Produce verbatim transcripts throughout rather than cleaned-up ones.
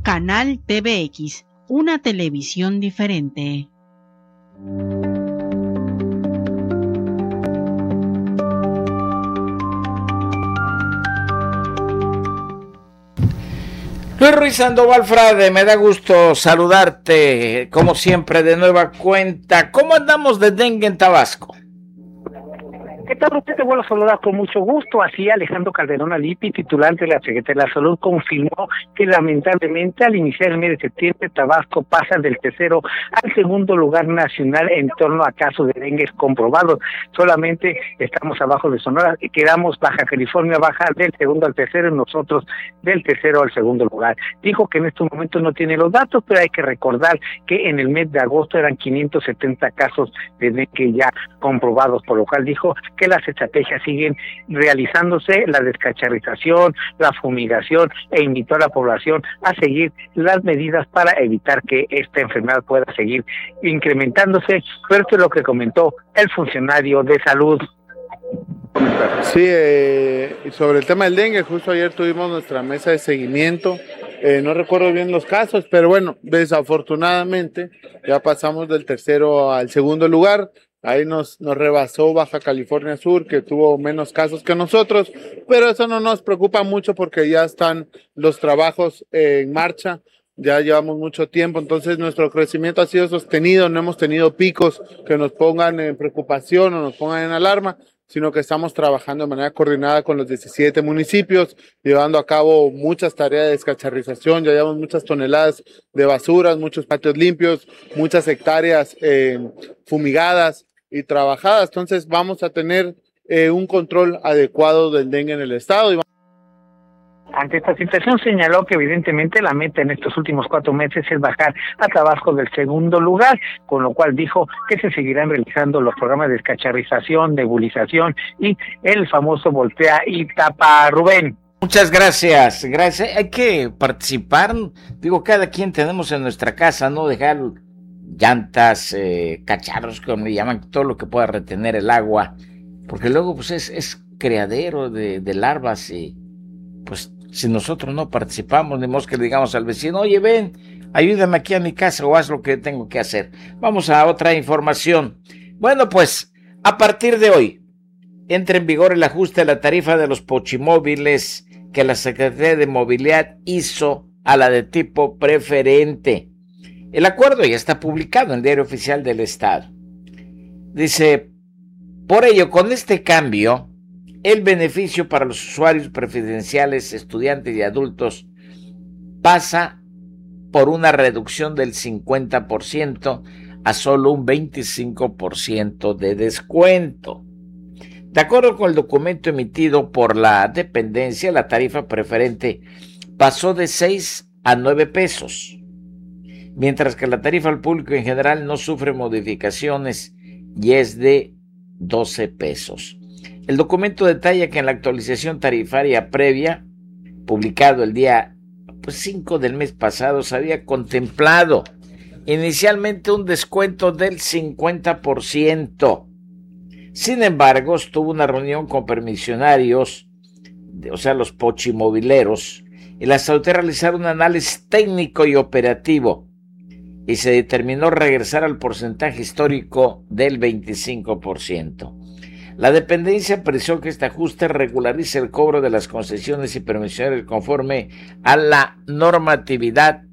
Canal T V X, una televisión diferente. Luis Ruiz Sandoval Frade, me da gusto saludarte, como siempre, de nueva cuenta. ¿Cómo andamos de dengue en Tabasco? ¿Qué tal? Usted te vuelvo a saludar con mucho gusto. Así, Alejandro Calderón Alipi, titular de la Secretaría de la Salud, confirmó que lamentablemente al iniciar el mes de septiembre, Tabasco pasa del tercero al segundo lugar nacional en torno a casos de dengue comprobados. Solamente estamos abajo de Sonora y quedamos Baja California baja del segundo al tercero y nosotros del tercero al segundo lugar. Dijo que en estos momentos no tiene los datos, pero hay que recordar que en el mes de agosto eran quinientos setenta casos de dengue ya comprobados, por lo cual dijo que las estrategias siguen realizándose, la descacharrización, la fumigación, e invitó a la población a seguir las medidas para evitar que esta enfermedad pueda seguir incrementándose. Pero esto es lo que comentó el funcionario de salud. Sí, eh, sobre el tema del dengue, justo ayer tuvimos nuestra mesa de seguimiento. Eh, no recuerdo bien los casos, pero bueno, desafortunadamente ya pasamos del tercero al segundo lugar. Ahí nos, nos rebasó Baja California Sur, que tuvo menos casos que nosotros, pero eso no nos preocupa mucho porque ya están los trabajos eh, en marcha, ya llevamos mucho tiempo, entonces nuestro crecimiento ha sido sostenido, no hemos tenido picos que nos pongan en preocupación o nos pongan en alarma, sino que estamos trabajando de manera coordinada con los diecisiete municipios, llevando a cabo muchas tareas de descacharrización, ya llevamos muchas toneladas de basuras, muchos patios limpios, muchas hectáreas eh, fumigadas y trabajadas, entonces vamos a tener eh, un control adecuado del dengue en el estado. Y Ante esta situación señaló que evidentemente la meta en estos últimos cuatro meses es bajar a Tabasco del segundo lugar, con lo cual dijo que se seguirán realizando los programas de descacharrización, nebulización y el famoso voltea y tapa. Rubén. Muchas gracias, gracias. Hay que participar, digo, cada quien tenemos en nuestra casa, no dejar llantas, eh, cacharros, como le llaman, todo lo que pueda retener el agua, porque luego pues es, es criadero de, de larvas y pues si nosotros no participamos, ni modo que le digamos al vecino, oye, ven, ayúdame aquí a mi casa o haz lo que tengo que hacer. Vamos a otra información. Bueno, pues a partir de hoy entra en vigor el ajuste a la tarifa de los pochimóviles que la Secretaría de Movilidad hizo a la de tipo preferente. El acuerdo ya está publicado en el Diario Oficial del Estado. Dice, por ello, con este cambio, el beneficio para los usuarios preferenciales, estudiantes y adultos pasa por una reducción del cincuenta por ciento a solo un veinticinco por ciento de descuento. De acuerdo con el documento emitido por la dependencia, la tarifa preferente pasó de seis a nueve pesos, mientras que la tarifa al público en general no sufre modificaciones y es de doce pesos. El documento detalla que en la actualización tarifaria previa, publicado el día pues, cinco del mes pasado, se había contemplado inicialmente un descuento del cincuenta por ciento. Sin embargo, estuvo una reunión con permisionarios, o sea, los pochimobileros, y las autoridades realizaron un análisis técnico y operativo, y se determinó regresar al porcentaje histórico del veinticinco por ciento. La dependencia precisó que este ajuste regulariza el cobro de las concesiones y permisiones conforme a la normatividad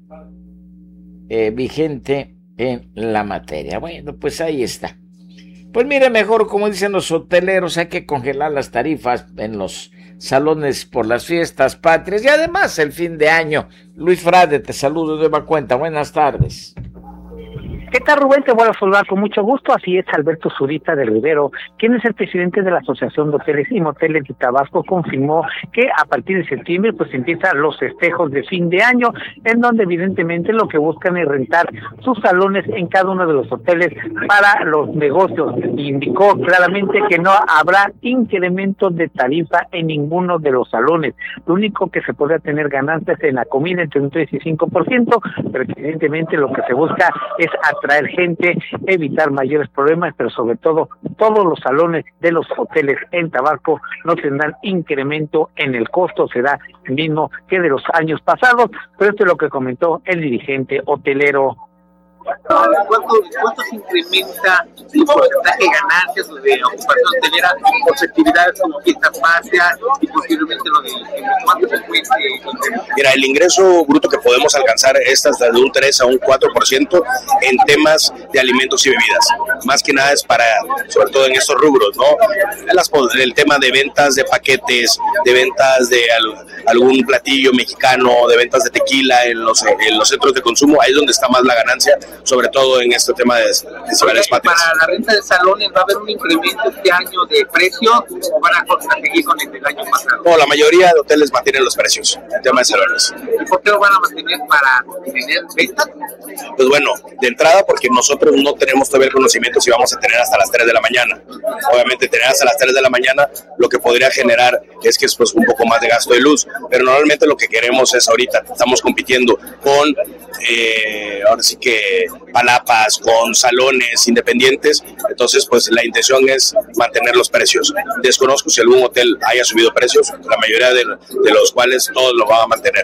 eh, vigente en la materia. Bueno, pues ahí está. Pues mire, mejor, como dicen los hoteleros, hay que congelar las tarifas en los salones por las fiestas patrias y además el fin de año. Luis Frade, te saludo de nueva cuenta. Buenas tardes. ¿Qué tal, Rubén? Te vuelvo a saludar con mucho gusto. Así es, Alberto Zurita del Rivero, quien es el presidente de la Asociación de Hoteles y Moteles de Tabasco, confirmó que a partir de septiembre pues empiezan los festejos de fin de año, en donde evidentemente lo que buscan es rentar sus salones en cada uno de los hoteles para los negocios. Indicó claramente que no habrá incremento de tarifa en ninguno de los salones. Lo único que se podrá tener ganancias en la comida entre un tres y cinco por ciento, pero evidentemente lo que se busca es atraer gente, evitar mayores problemas, pero sobre todo todos los salones de los hoteles en Tabasco no tendrán incremento en el costo, será el mismo que de los años pasados, pero esto es lo que comentó el dirigente hotelero. ¿Cuánto, ¿Cuánto se incrementa el porcentaje de ganancias de ocupación hotelera por actividades como fiesta patria y posiblemente lo de cuánto se puede incrementar? Mira, el ingreso bruto que podemos alcanzar es hasta de un tres a un cuatro por ciento en temas de alimentos y bebidas. Más que nada es para, sobre todo en estos rubros, ¿no? Las, el tema de ventas de paquetes, de ventas de al, algún platillo mexicano, de ventas de tequila en los, en los centros de consumo, ahí es donde está más la ganancia, sobre todo en este tema de festivales patrios. Para la renta de salones, ¿va a haber un incremento este año de precio o van a seguir con el del año pasado? No, la mayoría de hoteles mantienen los precios, el tema de salones. ¿Y por qué lo van a mantener para tener ventas? Pues bueno, de entrada porque nosotros no tenemos todavía el conocimiento si vamos a tener hasta las tres de la mañana. Obviamente tener hasta las tres de la mañana lo que podría generar es que es pues un poco más de gasto de luz, pero normalmente lo que queremos es ahorita, estamos compitiendo con, eh, ahora sí que palapas, con salones independientes, entonces pues la intención es mantener los precios. Desconozco si algún hotel haya subido precios, la mayoría de, de los cuales todos lo van a mantener.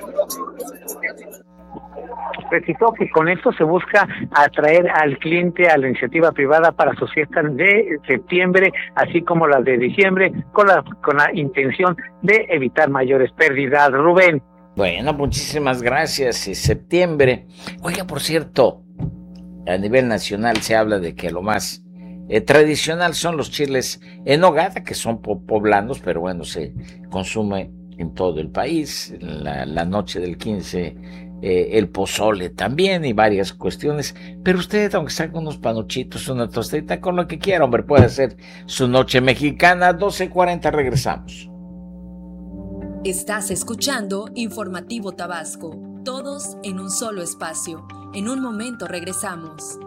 Precisó que con esto se busca atraer al cliente a la iniciativa privada para sus fiestas de septiembre, así como las de diciembre, con la, con la intención de evitar mayores pérdidas. Rubén. Bueno, muchísimas gracias. Es septiembre. Oiga, por cierto, a nivel nacional se habla de que lo más eh, tradicional son los chiles en nogada, que son po- poblanos, pero bueno, se consume en todo el país. La, la noche del quince, eh, el pozole también y varias cuestiones. Pero usted, aunque saque unos panuchitos, una tostita, con lo que quiera, hombre, puede hacer su noche mexicana. doce cuarenta, regresamos. Estás escuchando Informativo Tabasco, todos en un solo espacio. En un momento regresamos.